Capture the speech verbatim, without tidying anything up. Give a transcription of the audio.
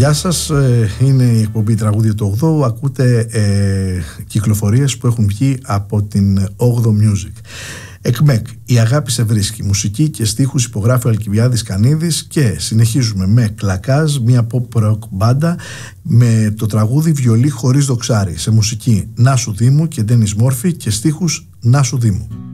Γεια σας, ε, είναι η εκπομπή Τραγούδια του ογδόου. Ακούτε ε, κυκλοφορίες που έχουν βγει από την όγδοο Music. ΕΚΜΕΚ, η αγάπη σε βρίσκει. Μουσική και στίχους υπογράφει ο Αλκιβιάδης Κανίδης. Και συνεχίζουμε με Κλακάζ, μια pop rock μπάντα, με το τραγούδι Βιολί χωρίς δοξάρι, σε μουσική Νάσου Δήμου και Ντένις Μόρφη και στίχους Νάσου Δήμου.